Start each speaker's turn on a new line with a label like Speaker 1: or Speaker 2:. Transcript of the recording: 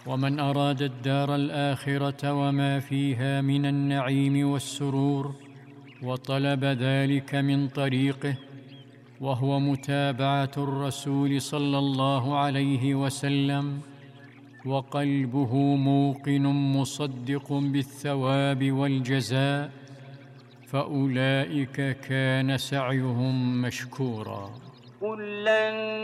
Speaker 1: ومن أراد الدار الآخرة وما فيها من النعيم والسرور وطلب ذلك من طريقه، وهو متابعة الرسول صلى الله عليه وسلم، وقلبه موقن مصدق بالثواب والجزاء، فأولئك كان سعيهم مشكورا.